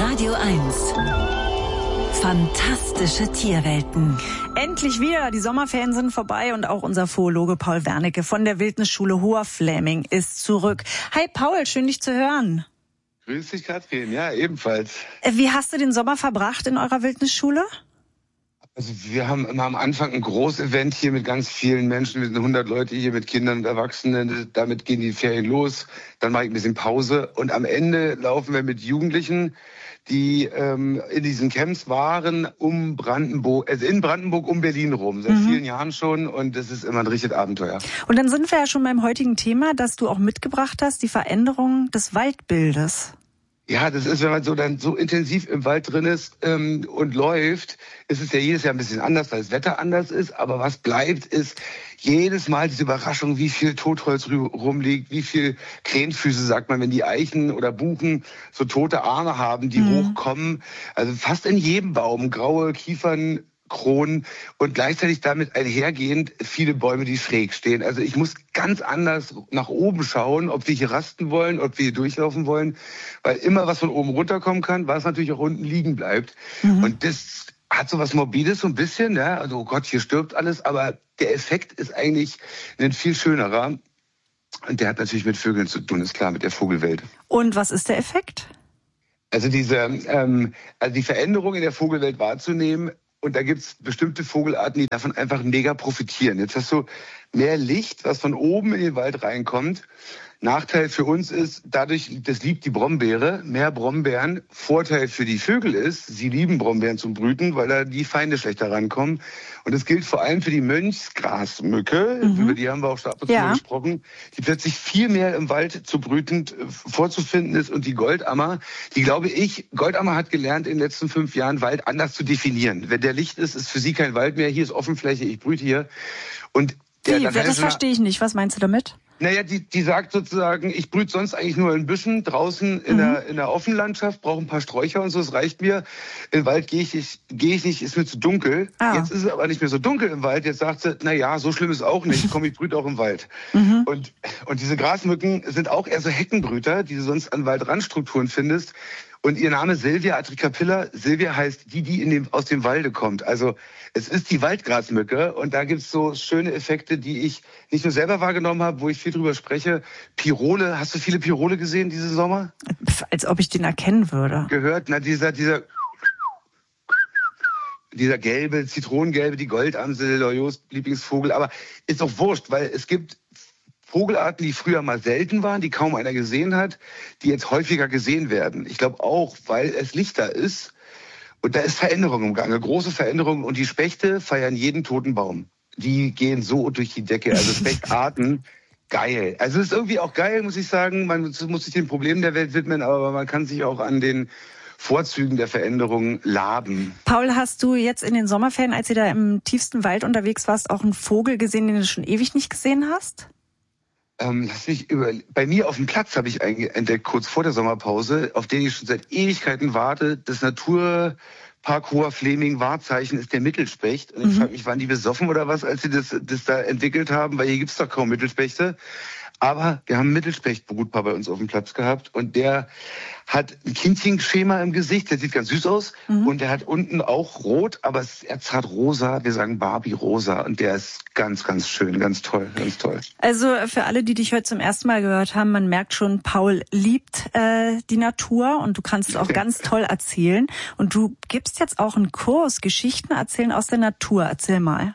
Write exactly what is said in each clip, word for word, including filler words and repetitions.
Radio eins. Fantastische Tierwelten. Endlich wieder. Die Sommerferien sind vorbei und auch unser Zoologe Paul Wernicke von der Wildnisschule Hoher Fläming ist zurück. Hi Paul, schön dich zu hören. Grüß dich, Katrin. Ja, ebenfalls. Wie hast du den Sommer verbracht in eurer Wildnisschule? Also wir haben immer am Anfang ein Großevent hier mit ganz vielen Menschen. Wir sind hundert Leute hier mit Kindern und Erwachsenen. Damit gehen die Ferien los. Dann mache ich ein bisschen Pause. Und am Ende laufen wir mit Jugendlichen, die ähm, in diesen Camps waren, um Brandenburg, also in Brandenburg um Berlin rum, seit mhm. vielen Jahren schon. Und das ist immer ein richtiges Abenteuer. Und dann sind wir ja schon beim heutigen Thema, das du auch mitgebracht hast, die Veränderung des Waldbildes. Ja, das ist, wenn man so dann so intensiv im Wald drin ist ähm, und läuft, ist es ja jedes Jahr ein bisschen anders, weil das Wetter anders ist. Aber was bleibt, ist jedes Mal diese Überraschung, wie viel Totholz rumliegt, wie viel Krähenfüße, sagt man, wenn die Eichen oder Buchen so tote Arme haben, die mhm. hochkommen. Also fast in jedem Baum, graue Kiefern, Kronen und gleichzeitig damit einhergehend viele Bäume, die schräg stehen. Also ich muss ganz anders nach oben schauen, ob wir hier rasten wollen, ob wir hier durchlaufen wollen, weil immer was von oben runterkommen kann, was natürlich auch unten liegen bleibt. Mhm. Und das hat so was Morbides so ein bisschen, ja, also oh Gott, hier stirbt alles, aber der Effekt ist eigentlich ein viel schönerer. Und der hat natürlich mit Vögeln zu tun, ist klar, mit der Vogelwelt. Und was ist der Effekt? Also diese, ähm, also die Veränderung in der Vogelwelt wahrzunehmen. Und da gibt's bestimmte Vogelarten, die davon einfach mega profitieren. Jetzt hast du mehr Licht, was von oben in den Wald reinkommt. Nachteil für uns ist, dadurch, das liebt die Brombeere, mehr Brombeeren. Vorteil für die Vögel ist, sie lieben Brombeeren zum Brüten, weil da die Feinde schlechter rankommen. Und das gilt vor allem für die Mönchsgrasmücke, mhm. über die haben wir auch schon ab und zu ja. gesprochen, die plötzlich viel mehr im Wald zu brütend vorzufinden ist. Und die Goldammer, die glaube ich, Goldammer hat gelernt in den letzten fünf Jahren, Wald anders zu definieren. Wenn der Licht ist, ist für sie kein Wald mehr. Hier ist Offenfläche, ich brüte hier. Und der, Wie, das, das verstehe ich nicht. Was meinst du damit? Naja, die, die sagt sozusagen, ich brüte sonst eigentlich nur in Büschen, draußen in, mhm. der, in der Offenlandschaft, brauche ein paar Sträucher und so, es reicht mir. Im Wald gehe ich nicht, gehe ich nicht, ist mir zu dunkel. Ah. Jetzt ist es aber nicht mehr so dunkel im Wald. Jetzt sagt sie, na ja, so schlimm ist auch nicht. Komm, ich brüte auch im Wald. Mhm. Und, und diese Grasmücken sind auch eher so Heckenbrüter, die du sonst an Waldrandstrukturen findest. Und ihr Name Silvia atricapilla. Silvia heißt die, die in dem, aus dem Walde kommt. Also es ist die Waldgrasmücke und da gibt's so schöne Effekte, die ich nicht nur selber wahrgenommen habe, wo ich viel drüber spreche. Pirole, hast du viele Pirole gesehen diesen Sommer? Als ob ich den erkennen würde. Gehört, na dieser, dieser, dieser gelbe, zitronengelbe, die Goldamsel, Lorios Lieblingsvogel. Aber ist doch wurscht, weil es gibt Vogelarten, die früher mal selten waren, die kaum einer gesehen hat, die jetzt häufiger gesehen werden. Ich glaube auch, weil es lichter ist. Und da ist Veränderung im Gange, große Veränderung. Und die Spechte feiern jeden toten Baum. Die gehen so durch die Decke. Also Spechtarten, geil. Also es ist irgendwie auch geil, muss ich sagen. Man muss sich den Problemen der Welt widmen, aber man kann sich auch an den Vorzügen der Veränderung laben. Paul, hast du jetzt in den Sommerferien, als ihr da im tiefsten Wald unterwegs warst, auch einen Vogel gesehen, den du schon ewig nicht gesehen hast? Ähm, lass mich über, bei mir auf dem Platz habe ich entdeckt, kurz vor der Sommerpause, auf den ich schon seit Ewigkeiten warte. Das Naturpark Hoher Fläming Wahrzeichen ist der Mittelspecht. Und ich mhm. frage mich, waren die besoffen oder was, als sie das, das da entwickelt haben? Weil hier gibt's doch kaum Mittelspechte. Aber wir haben einen Mittelspechtbrutpaar bei uns auf dem Platz gehabt und der hat ein Kindchenschema im Gesicht, der sieht ganz süß aus mhm. und der hat unten auch rot, aber er hat rosa, wir sagen Barbie rosa und der ist ganz, ganz schön, ganz toll, ganz toll. Also für alle, die dich heute zum ersten Mal gehört haben, man merkt schon, Paul liebt äh, die Natur und du kannst es auch ganz toll erzählen und du gibst jetzt auch einen Kurs, Geschichten erzählen aus der Natur, erzähl mal.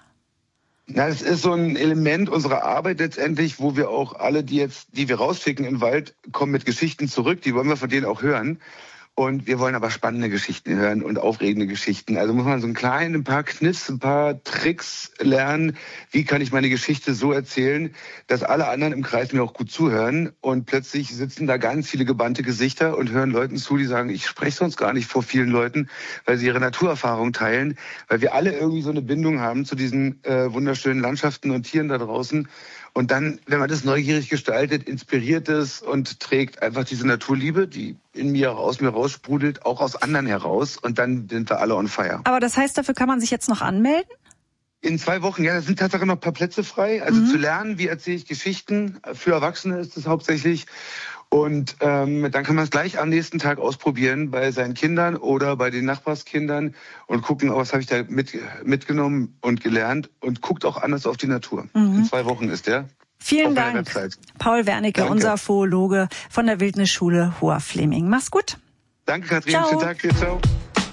Na, es ist so ein Element unserer Arbeit letztendlich, wo wir auch alle, die jetzt, die wir rausschicken in den Wald, kommen mit Geschichten zurück. Die wollen wir von denen auch hören. Und wir wollen aber spannende Geschichten hören und aufregende Geschichten. Also muss man so ein klein, ein paar Kniffs, ein paar Tricks lernen. Wie kann ich meine Geschichte so erzählen, dass alle anderen im Kreis mir auch gut zuhören? Und plötzlich sitzen da ganz viele gebannte Gesichter und hören Leuten zu, die sagen, ich spreche sonst gar nicht vor vielen Leuten, weil sie ihre Naturerfahrung teilen, weil wir alle irgendwie so eine Bindung haben zu diesen äh, wunderschönen Landschaften und Tieren da draußen. Und dann, wenn man das neugierig gestaltet, inspiriert es und trägt einfach diese Naturliebe, die in mir, aus mir raussprudelt, auch aus anderen heraus. Und dann sind wir alle on fire. Aber das heißt, dafür kann man sich jetzt noch anmelden? In zwei Wochen, ja, da sind tatsächlich noch ein paar Plätze frei. Also mhm. zu lernen, wie erzähle ich Geschichten. Für Erwachsene ist es hauptsächlich. Und ähm, dann kann man es gleich am nächsten Tag ausprobieren bei seinen Kindern oder bei den Nachbarskindern und gucken, oh, was habe ich da mit, mitgenommen und gelernt, und guckt auch anders auf die Natur. Mhm. In zwei Wochen ist der. Vielen Dank, Paul Wernicke, Danke. Unser Zoologe von der Wildnisschule Hoher Fleming. Mach's gut. Danke, Katrin. Ciao. Schönen Tag dir. Ciao.